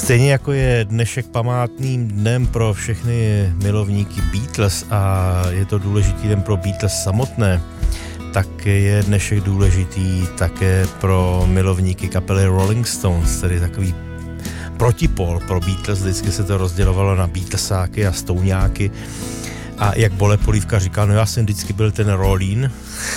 Stejně jako je dnešek památným dnem pro všechny milovníky Beatles a je to důležitý den pro Beatles samotné, tak je dnešek důležitý také pro milovníky kapely Rolling Stones, tedy takový protipol pro Beatles. Vždycky se to rozdělovalo na Beatlesáky a Stoňáky. A jak Bole Polívka říkal, no já jsem vždycky byl ten Rolín,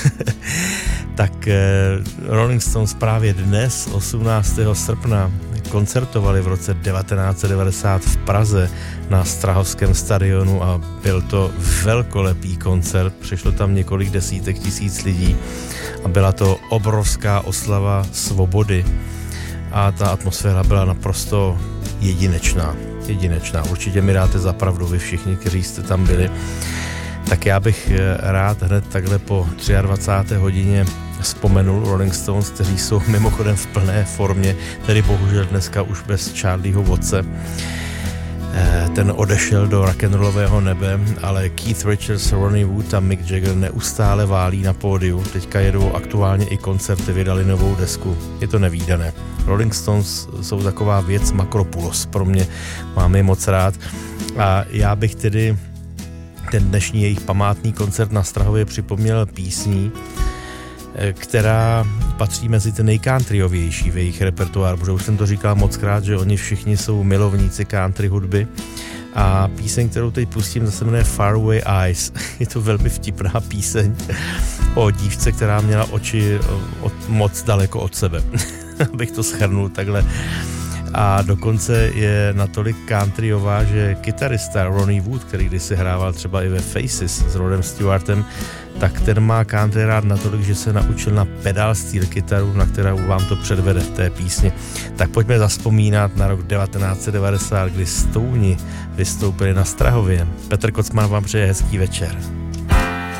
tak Rolling Stones právě dnes, 18. srpna, koncertovali v roce 1990 v Praze na Strahovském stadionu a byl to velkolepý koncert, přišlo tam několik desítek tisíc lidí a byla to obrovská oslava svobody a ta atmosféra byla naprosto jedinečná. Určitě mi dáte za pravdu vy všichni, kteří jste tam byli. Tak já bych rád hned takhle po 23. hodině vzpomenul Rolling Stones, kteří jsou mimochodem v plné formě, tedy bohužel dneska už bez Charlieho Wattse. Ten odešel do rock'n'rollového nebe, ale Keith Richards, Ronnie Wood a Mick Jagger neustále válí na pódiu. Teďka jedou aktuálně i koncerty, vydali novou desku. Je to nevídané. Rolling Stones jsou taková věc makropulos pro mě, mám je moc rád. A já bych tedy ten dnešní jejich památný koncert na Strahově připomněl písní, která patří mezi ty nejcountryovější v jejich repertoáru, protože už jsem to říkal mockrát, že oni všichni jsou milovníci country hudby a píseň, kterou teď pustím, zase jmenuje Faraway Eyes. Je to velmi vtipná píseň o dívce, která měla oči moc daleko od sebe. Abych to shrnul takhle. A dokonce je natolik countryová, že kytarista Ronnie Wood, který kdysi hrával třeba i ve Faces s Rodem Stewartem, tak ten má country rád natolik, že se naučil na pedal steel kytaru, na kterou vám to předvede v té písni. Tak pojďme zazpomínat na rok 1990, kdy Stouni vystoupili na Strahově. Petr Kocman vám přeje hezký večer.